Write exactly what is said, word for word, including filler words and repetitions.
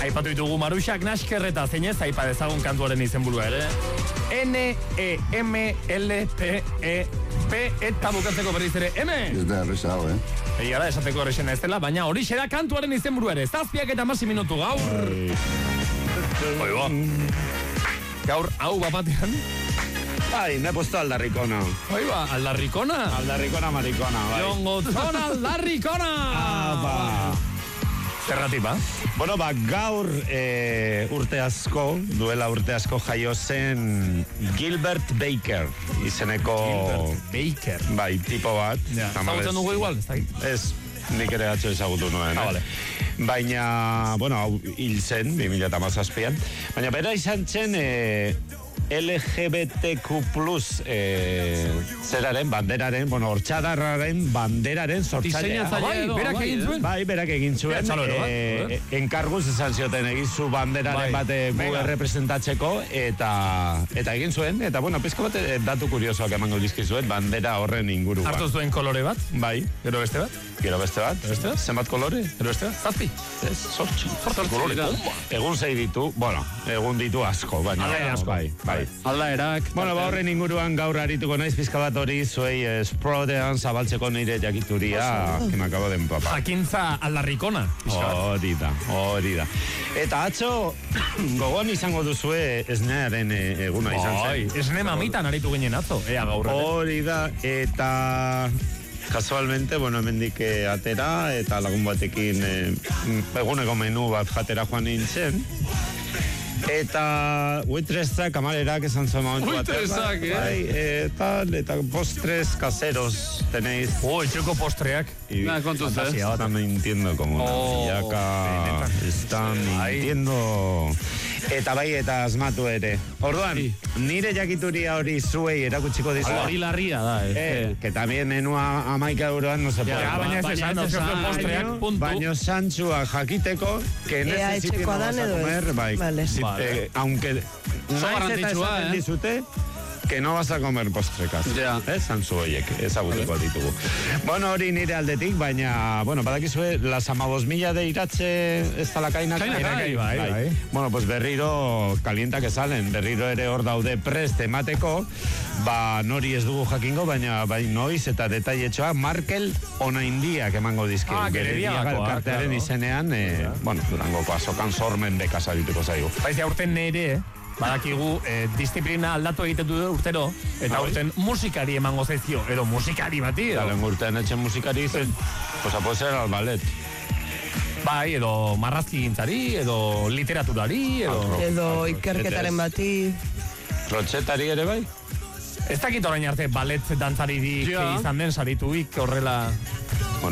Aipatu ditugu Maruxak Nasker eta zeinez aipa dezagun kantuaren izenburua ere. N E M L P E P eta bukatzeko berriz ere M. Ez da erreza hau, eh? Egia da, esateko horrexena ez dela, baina hori xera kantuaren izenburua ere. Zazpiak eta masi minutu gaur. Oigo. Gaur, hau bapatean. Bai, me he puesto aldarricona. Oiba, aldarricona. Aldarricona maricona, bai. Jongotzon aldarricona. Apa. Zerratik, ba? Bueno, ba, gaur e, urte asko, duela urte asko jaio zen Gilbert Baker, izeneko... Gilbert Baker. Bai, tipo bat. Ja, zagutzen dugu igual? Ez, nik ere atzo ezagutu nuen. Ah, eh? vale. Baina, bueno, hau hil zen, bi mila hamazazpian. Baina bera izan zen... E, L G B T Q plus eh, zeraren, banderaren, bueno, hortxadarraren banderaren sortzailea. Bai, berak egin zuen. Bai, berak egin zuen. Eh, enkarguz izan zioten egizu banderaren bate buge representatzeko, eta eta egin zuen, eta bueno, pizko bat datu kuriosoak emango dizkizuet, bandera horren inguruan. Hartu zuen kolore bat? Bai. Gero beste bat? Gero beste bat? Beste bat? Zenbat kolore? Gero beste bat? Zazpi? Ez, sortxi. Zortzi kolore. Egun zei ditu, bueno, egun ditu asko, baina. Bai, bai. Aldaerak. Bueno, ba horren inguruan gaur arituko naiz pizka bat hori zuei esprodean zabaltzeko nire jakituria que me acabo de empapar. Jakintza aldarrikona. Hori da, hori da. Eta atzo gogoan izango duzue esnearen eguna izan zen. Bai, esne mamitan aritu ginen atzo, ea gaur. Hori da, eta casualmente, bueno, hemendik eh, atera eta lagun batekin eh, eguneko menu bat jatera joan nintzen. Eta uitresak kamarerak esan zuen momentu bat. Uitresak, eh? Bai, eta, eta postres caseros tenéis. Oh, etxeko postreak. Nada, kontuz, eh? Está mintiendo como una oh, fillaca. Está mintiendo. Eta bai, eta asmatu ere. Orduan, nire jakituria hori zuei erakutsiko dizu. Hori larria da, eh? Eh, que también menua amaika euroan no se puede. Ja, baina ez esan, ez esan postreak, puntu. Baina santzua jakiteko, que necesiten no vas a comer, bai. Vale. Eh, aunque naiz eta esaten dizute, que no vas a comer postrekas. Ja. Eh, santzu horiek, ezagutuko ditugu. Bueno, hori nire aldetik, baina, bueno, badakizue, las amabos mila de iratxe ez da la kaina. Kainakai, bai, bai. Bueno, pues berriro kalientak esalen, berriro ere hor daude prest emateko, ba, nori ez dugu jakingo, baina bai noiz eta detailetxoa, Markel onaindiak emango dizkigu. Ah, gerediagakoa. Elkartearen claro. Izenean, eh, bueno, Durangoko azokan sormen bekasa dituko zaigu. Baiz, aurten nere, eh? Badakigu, eh, disiplina aldatu egiten du urtero, eta urten musikari emango zaizkio, edo musikari bati, edo. Dalen urtean etxen musikari, pues puede ser al ballet. Bai, edo marrazki gintzari, edo literaturari, edo... Edo ikerketaren bati... Rotxetari ere bai? Ez dakit orain arte ballet dantzari di izan den sarituik horrela...